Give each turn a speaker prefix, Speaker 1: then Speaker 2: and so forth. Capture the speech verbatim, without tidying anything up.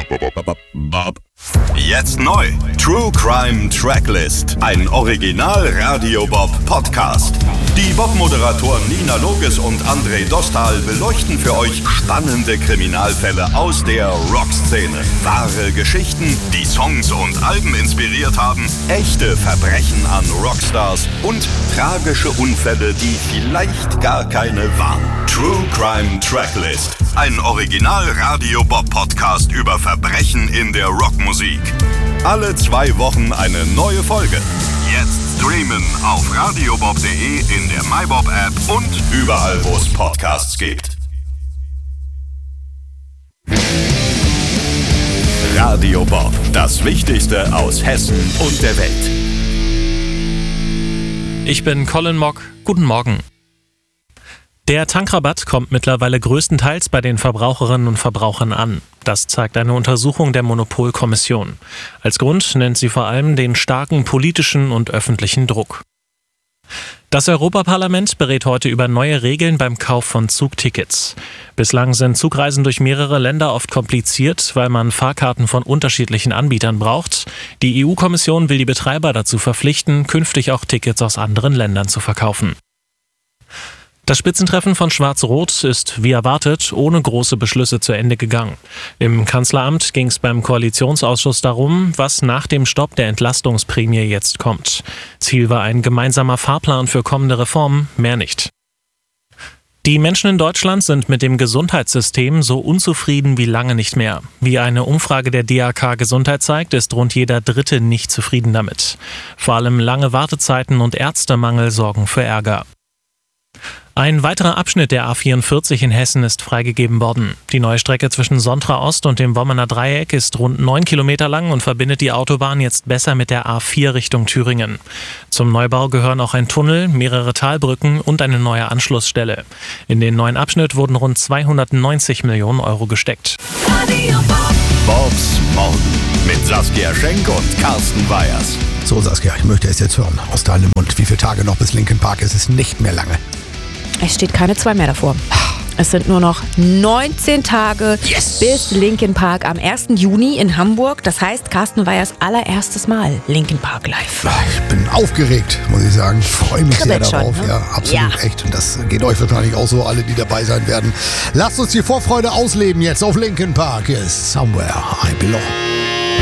Speaker 1: Jetzt neu. True Crime Tracklist. Ein Original-Radio-Bob-Podcast. Die Bob-Moderatoren Nina Loges und André Dostal beleuchten für euch spannende Kriminalfälle aus der Rockszene. Wahre Geschichten, die Songs und Alben inspiriert haben, echte Verbrechen an Rockstars und tragische Unfälle, die vielleicht gar keine waren. True Crime Tracklist. Ein Original-Radio-Bob-Podcast über Verbrechen in der Rockmusik. Alle zwei Wochen eine neue Folge. Jetzt streamen auf radiobob punkt de, in der MyBob-App und überall, wo es Podcasts gibt. Radio Bob, das Wichtigste aus Hessen und der Welt.
Speaker 2: Ich bin Colin Mock. Guten Morgen. Der Tankrabatt kommt mittlerweile größtenteils bei den Verbraucherinnen und Verbrauchern an. Das zeigt eine Untersuchung der Monopolkommission. Als Grund nennt sie vor allem den starken politischen und öffentlichen Druck. Das Europaparlament berät heute über neue Regeln beim Kauf von Zugtickets. Bislang sind Zugreisen durch mehrere Länder oft kompliziert, weil man Fahrkarten von unterschiedlichen Anbietern braucht. Die E U-Kommission will die Betreiber dazu verpflichten, künftig auch Tickets aus anderen Ländern zu verkaufen. Das Spitzentreffen von Schwarz-Rot ist, wie erwartet, ohne große Beschlüsse zu Ende gegangen. Im Kanzleramt ging es beim Koalitionsausschuss darum, was nach dem Stopp der Entlastungsprämie jetzt kommt. Ziel war ein gemeinsamer Fahrplan für kommende Reformen, mehr nicht. Die Menschen in Deutschland sind mit dem Gesundheitssystem so unzufrieden wie lange nicht mehr. Wie eine Umfrage der D A K Gesundheit zeigt, ist rund jeder Dritte nicht zufrieden damit. Vor allem lange Wartezeiten und Ärztemangel sorgen für Ärger. Ein weiterer Abschnitt der A vierundvierzig in Hessen ist freigegeben worden. Die neue Strecke zwischen Sontra Ost und dem Wommener Dreieck ist rund neun Kilometer lang und verbindet die Autobahn jetzt besser mit der A vier Richtung Thüringen. Zum Neubau gehören auch ein Tunnel, mehrere Talbrücken und eine neue Anschlussstelle. In den neuen Abschnitt wurden rund zweihundertneunzig Millionen Euro gesteckt.
Speaker 1: Bobs Morgen mit Saskia Schenk und Carsten Weyers.
Speaker 3: So Saskia, ich möchte es jetzt hören aus deinem Mund. Wie viele Tage noch bis Linkin Park? Es ist nicht mehr lange.
Speaker 4: Es steht keine zwei mehr davor. Es sind nur noch neunzehn Tage yes. bis Linkin Park am ersten Juni in Hamburg. Das heißt, Carsten Weyers allererstes Mal Linkin Park live.
Speaker 3: Ich bin aufgeregt, muss ich sagen. Ich freue mich
Speaker 4: Kribbelt
Speaker 3: sehr darauf.
Speaker 4: schon, ne?
Speaker 3: Ja, absolut,
Speaker 4: ja.
Speaker 3: echt. Und das geht euch wahrscheinlich auch so, alle, die dabei sein werden. Lasst uns die Vorfreude ausleben jetzt auf Linkin Park. Hier ist Somewhere I Belong.